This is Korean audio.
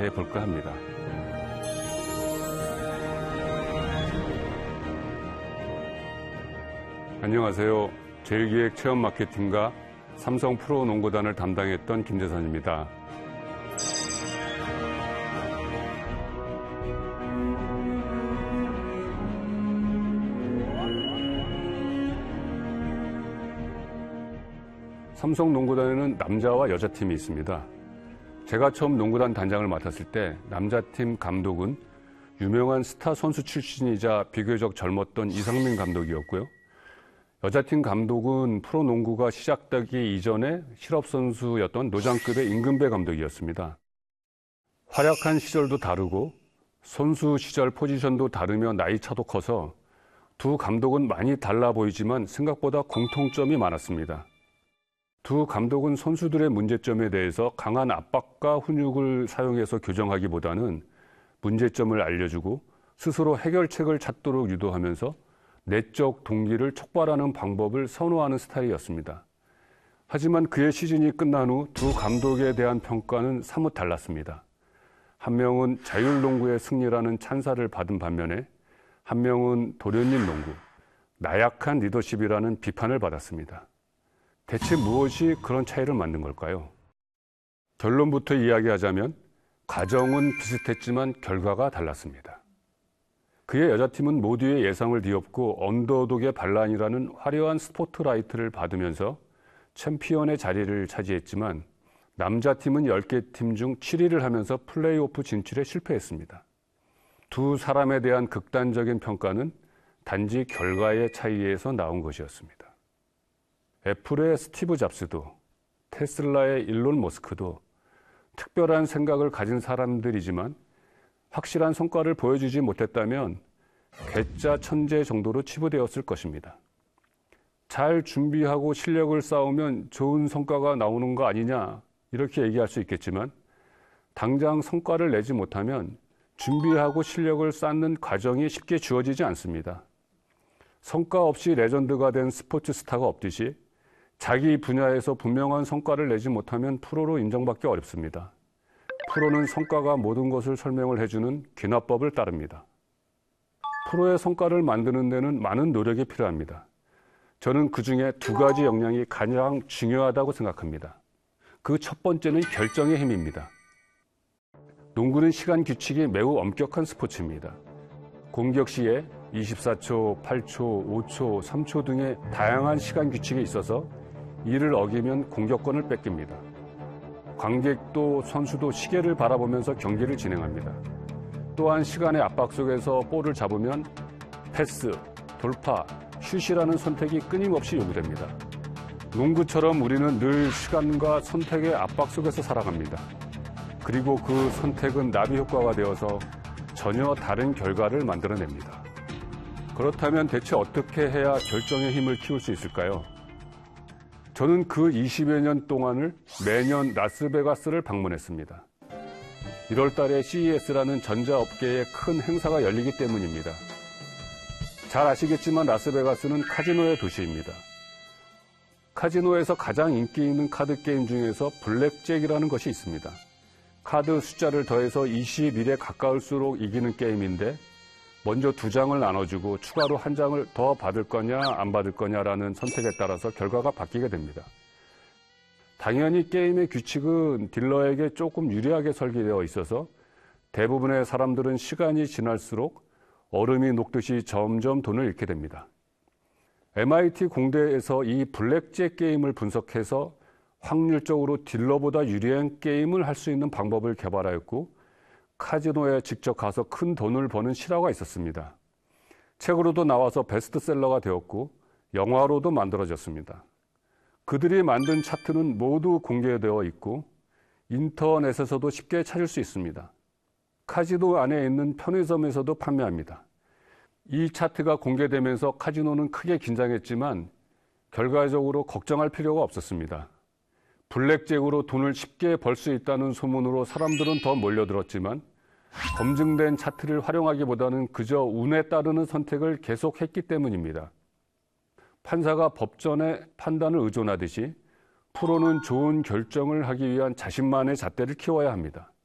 생각해 볼까 합니다. 안녕하세요. 제일기획 체험 마케팅과 삼성 프로농구단을 담당했던 김재선입니다. 삼성 농구단에는 남자와 여자팀이 있습니다. 제가 처음 농구단 단장을 맡았을 때 남자팀 감독은 유명한 스타 선수 출신이자 비교적 젊었던 이상민 감독이었고요. 여자팀 감독은 프로농구가 시작되기 이전에 실업선수였던 노장급의 임금배 감독이었습니다. 활약한 시절도 다르고 선수 시절 포지션도 다르며 나이 차도 커서 두 감독은 많이 달라 보이지만 생각보다 공통점이 많았습니다. 두 감독은 선수들의 문제점에 대해서 강한 압박과 훈육을 사용해서 교정하기보다는 문제점을 알려주고 스스로 해결책을 찾도록 유도하면서 내적 동기를 촉발하는 방법을 선호하는 스타일이었습니다. 하지만 그의 시즌이 끝난 후 두 감독에 대한 평가는 사뭇 달랐습니다. 한 명은 자율농구의 승리라는 찬사를 받은 반면에 한 명은 도련님 농구, 나약한 리더십이라는 비판을 받았습니다. 대체 무엇이 그런 차이를 만든 걸까요? 결론부터 이야기하자면 과정은 비슷했지만 결과가 달랐습니다. 그의 여자팀은 모두의 예상을 뒤엎고 언더독의 반란이라는 화려한 스포트라이트를 받으면서 챔피언의 자리를 차지했지만 남자팀은 10개 팀 중 7위를 하면서 플레이오프 진출에 실패했습니다. 두 사람에 대한 극단적인 평가는 단지 결과의 차이에서 나온 것이었습니다. 애플의 스티브 잡스도 테슬라의 일론 머스크도 특별한 생각을 가진 사람들이지만 확실한 성과를 보여주지 못했다면 괴짜 천재 정도로 치부되었을 것입니다. 잘 준비하고 실력을 쌓으면 좋은 성과가 나오는 거 아니냐 이렇게 얘기할 수 있겠지만 당장 성과를 내지 못하면 준비하고 실력을 쌓는 과정이 쉽게 주어지지 않습니다. 성과 없이 레전드가 된 스포츠 스타가 없듯이 자기 분야에서 분명한 성과를 내지 못하면 프로로 인정받기 어렵습니다. 프로는 성과가 모든 것을 설명을 해주는 귀납법을 따릅니다. 프로의 성과를 만드는 데는 많은 노력이 필요합니다. 저는 그중에 두 가지 역량이 가장 중요하다고 생각합니다. 그 첫 번째는 결정의 힘입니다. 농구는 시간 규칙이 매우 엄격한 스포츠입니다. 공격 시에 24초, 8초, 5초, 3초 등의 다양한 시간 규칙이 있어서 이를 어기면 공격권을 뺏깁니다. 관객도 선수도 시계를 바라보면서 경기를 진행합니다. 또한 시간의 압박 속에서 볼을 잡으면 패스, 돌파, 슛이라는 선택이 끊임없이 요구됩니다. 농구처럼 우리는 늘 시간과 선택의 압박 속에서 살아갑니다. 그리고 그 선택은 나비 효과가 되어서 전혀 다른 결과를 만들어냅니다. 그렇다면 대체 어떻게 해야 결정의 힘을 키울 수 있을까요? 저는 그 20여 년 동안을 매년 라스베가스를 방문했습니다. 1월 달에 CES라는 전자업계의 큰 행사가 열리기 때문입니다. 잘 아시겠지만 라스베가스는 카지노의 도시입니다. 카지노에서 가장 인기 있는 카드 게임 중에서 블랙잭이라는 것이 있습니다. 카드 숫자를 더해서 21에 가까울수록 이기는 게임인데 먼저 2장을 나눠주고 추가로 1장을 더 받을 거냐 안 받을 거냐라는 선택에 따라서 결과가 바뀌게 됩니다. 당연히 게임의 규칙은 딜러에게 조금 유리하게 설계되어 있어서 대부분의 사람들은 시간이 지날수록 얼음이 녹듯이 점점 돈을 잃게 됩니다. MIT 공대에서 이 블랙잭 게임을 분석해서 확률적으로 딜러보다 유리한 게임을 할 수 있는 방법을 개발하였고 카지노에 직접 가서 큰 돈을 버는 실화가 있었습니다. 책으로도 나와서 베스트셀러가 되었고 영화로도 만들어졌습니다. 그들이 만든 차트는 모두 공개되어 있고 인터넷에서도 쉽게 찾을 수 있습니다. 카지노 안에 있는 편의점에서도 판매합니다. 이 차트가 공개되면서 카지노는 크게 긴장했지만 결과적으로 걱정할 필요가 없었습니다. 블랙잭으로 돈을 쉽게 벌 수 있다는 소문으로 사람들은 더 몰려들었지만 검증된 차트를 활용하기보다는 그저 운에 따르는 선택을 계속했기 때문입니다. 판사가 법전의 판단을 의존하듯이 프로는 좋은 결정을 하기 위한 자신만의 잣대를 키워야 합니다.